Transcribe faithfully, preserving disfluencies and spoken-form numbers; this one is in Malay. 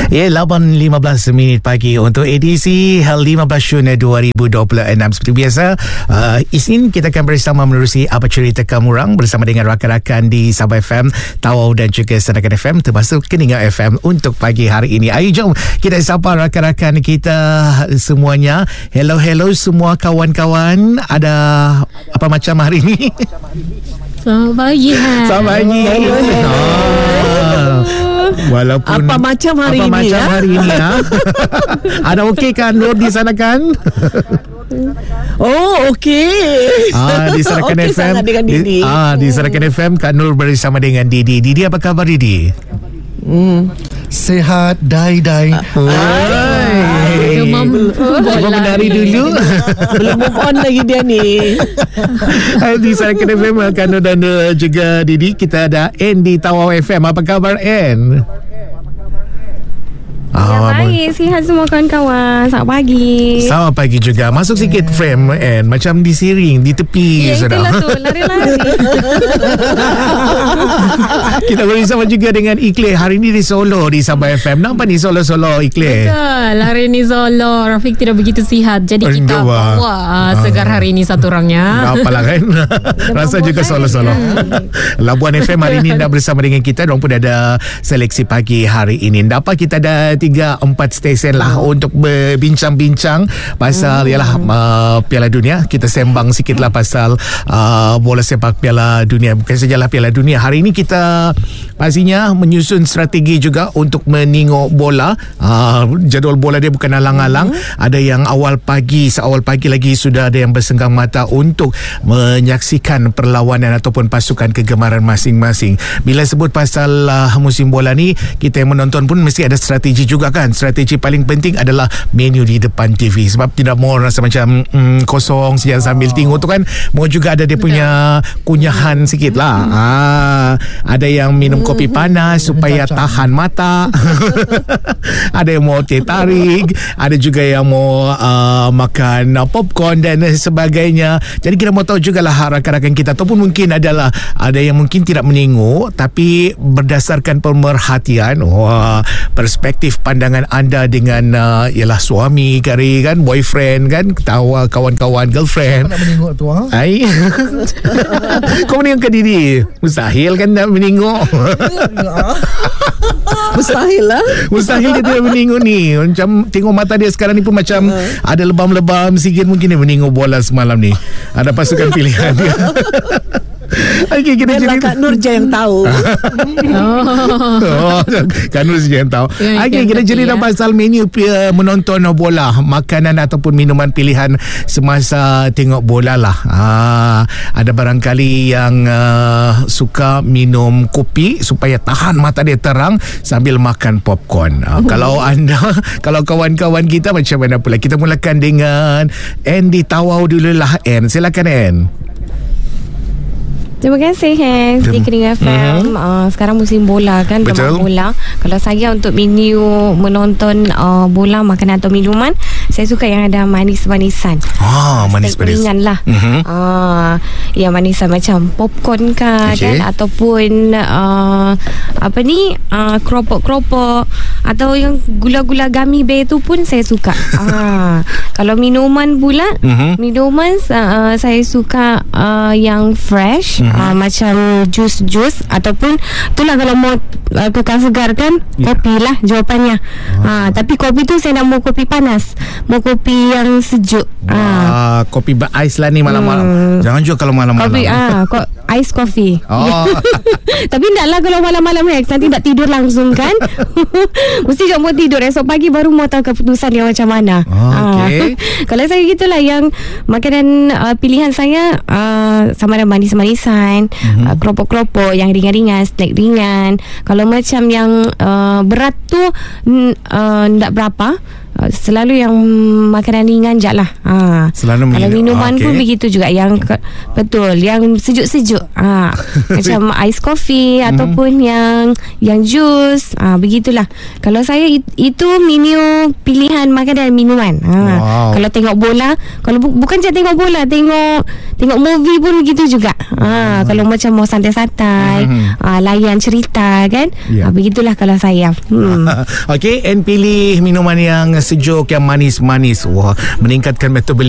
Ya, lapan lima belas minit pagi untuk edisi lima belas Jun dua ribu dua puluh enam. Seperti biasa, uh, Isnin kita akan bersama menerusi apa cerita kamu orang bersama dengan rakan-rakan di Sabah F M, Tawau dan juga Sarakan F M, termasuk Keningau F M untuk pagi hari ini. Ayo jom kita sapa rakan-rakan kita semuanya. Hello hello semua kawan-kawan. Ada apa macam hari ini? Selamat pagi. Selamat pagi. Walaupun apa macam hari apa ini macam ya? hari ini ya. Ada okey kan Nur di sana kan? Oh, okey. Ah, di Sarakan Okey F M. sangat dengan Didi. Di, ah, di Sarakan F M Kak Nur bersama dengan Didi. Didi, apa khabar Didi? Hmm. Sehat, dai-dai. Hai. Cuma Cuba menari dulu. Belum move on lagi dia ni. Di Sarakan F M Kak Nur dan uh, juga Didi. Kita ada Ann di Tawau F M. Apa khabar Ann? Ya, baik, sihat semua kawan-kawan. Selamat pagi. Selamat pagi juga. Masuk sikit frame and macam disiring di tepi. Ya, sudah. itulah tu, lari-lari. Kita bersama juga dengan Ikhlas hari ini di Solo di Sabah F M. Nampak ni Solo-Solo Ikhlas. Betul, hari ni Solo Rafiq tidak begitu sihat. Jadi kita Aduh, bawa uh, segar hari ini satu orangnya. Apalah kan. Rasa juga Solo-Solo. Labuan F M hari ini dah bersama dengan kita. Diorang pun ada seleksi pagi hari ini. Dapat kita ada tiga empat stesen lah untuk berbincang-bincang pasal hmm. ialah uh, Piala Dunia. Kita sembang sikit lah pasal uh, bola sepak Piala Dunia. Bukan sajalah Piala Dunia, hari ini kita pastinya menyusun strategi juga untuk menengok bola. uh, Jadual bola dia bukan alang-alang. hmm. Ada yang awal pagi, seawal pagi lagi sudah ada yang bersenggang mata untuk menyaksikan perlawanan ataupun pasukan kegemaran masing-masing. Bila sebut pasal uh, musim bola ni, kita yang menonton pun mesti ada strategi juga kan. Strategi paling penting adalah menu di depan T V, sebab tidak mau rasa macam mm, kosong saja sambil tengok tu kan. Mau juga ada dia punya kunyahan sikit lah. ah, Ada yang minum kopi panas supaya tahan mata. Ada yang mau teh tarik. Ada juga yang mau uh, makan uh, popcorn dan sebagainya. Jadi kita mau tahu jugalah rakan-rakan kita, ataupun mungkin adalah ada yang mungkin tidak menengok tapi berdasarkan pemerhatian. Wah, perspektif pandangan anda dengan uh, ialah suami kari kan, boyfriend kan, ketawa kawan-kawan, girlfriend. Apa nak menengok tu ha? Ai. Kau menengok ke Didi? Mustahil kan nak menengok. Mustahil lah. Mustahil dia tidak menengok ni. Macam tengok mata dia sekarang ni pun macam uh. ada lebam-lebam sikit. Mungkin dia menengok bola semalam ni. Ada pasukan pilihan dia. Okay, kita Biarlah cerita. Kak Nur je yang tahu. Oh, Kak Nur je yang tahu. Ya, Okay, kita ngerti, cerita ya. pasal menu uh, menonton bola, makanan ataupun minuman pilihan semasa tengok bola lah. Ah, ada barangkali yang uh, suka minum kopi supaya tahan mata dia terang sambil makan popcorn. Ah, kalau anda, kalau kawan-kawan kita macam mana pula? Kita mulakan dengan Ann di Tawau dulu lah. Ann, silakan Ann. Terima kasih Hans di Keningau F M. uh, Sekarang musim bola kan, Betul. gemar bola. Kalau saya untuk menu menonton uh, bola, makanan atau minuman, saya suka yang ada manis-manisan. Ah, manis-manis. Ringan lah. Mhm. uh, Ya, manisan macam popcorn kah, Okay. kan, ataupun uh, apa ni, uh, keropok-keropok, atau yang gula-gula gummy bear tu pun saya suka. uh, Kalau minuman pula, Mhm. minuman uh, saya suka uh, yang fresh. Mhm. uh, Macam jus-jus, ataupun itulah kalau mau uh, kekal segar kan, Ya. kopi lah jawapannya. uh, Tapi kopi tu saya nak mau kopi panas, mau kopi yang sejuk. uh, Ah, kopi berais lah ni malam-malam. Hmm. Jangan juga kalau malam-malam. Kopi ah, ko- ice coffee. Oh. Tapi taklah kalau malam-malam Rex, nanti tak tidur langsung kan. Mesti tak mau tidur, esok pagi baru mau tahu keputusan dia macam mana. Oh, Ah. okey. Kalau saya gitulah, yang makanan uh, pilihan saya uh, sama ada manis-manisan, mm-hmm. uh, keropok-keropok yang ringan-ringan, snack ringan. Kalau macam yang uh, berat tu mm, uh, tak berapa. uh, selalu yang makanan ringan je lah. Ha. Selalu Kalau minum- minuman okay. pun begitu juga. Yang ke, betul, yang sejuk-sejuk. Ha. Macam ais kopi ataupun yang yang jus. Ha, begitulah. Kalau saya it, itu menu pilihan makanan dan minuman. Ha. Wow. Kalau tengok bola, kalau bu, bukan je tengok bola, tengok tengok movie pun begitu juga. Ha, kalau macam mau santai-santai, Mhm. ha, layan cerita kan. Ya. Ha, begitulah kalau saya. Hmm. Okey, and pilih minuman yang sejuk, yang manis-manis. Wah, meningkatkan metabolisme